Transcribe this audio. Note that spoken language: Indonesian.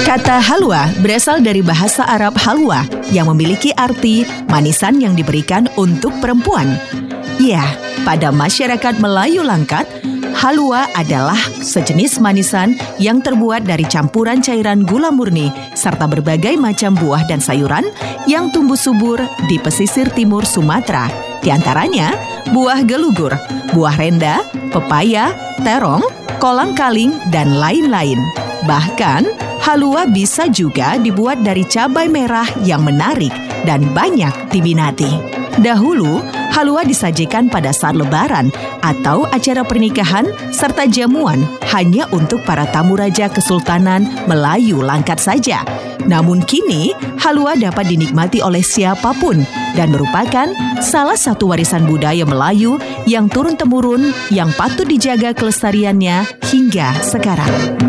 Kata halwa berasal dari bahasa Arab halwa yang memiliki arti manisan yang diberikan untuk perempuan. Ya, pada masyarakat Melayu Langkat, halwa adalah sejenis manisan yang terbuat dari campuran cairan gula murni serta berbagai macam buah dan sayuran yang tumbuh subur di pesisir timur Sumatera. Di antaranya buah gelugur, buah renda, pepaya, terong, kolang-kaling, dan lain-lain. Bahkan, halwa bisa juga dibuat dari cabai merah yang menarik dan banyak diminati. Dahulu, halwa disajikan pada saat lebaran atau acara pernikahan serta jamuan hanya untuk para tamu raja Kesultanan Melayu Langkat saja. Namun kini, halwa dapat dinikmati oleh siapapun dan merupakan salah satu warisan budaya Melayu yang turun-temurun yang patut dijaga kelestariannya hingga sekarang.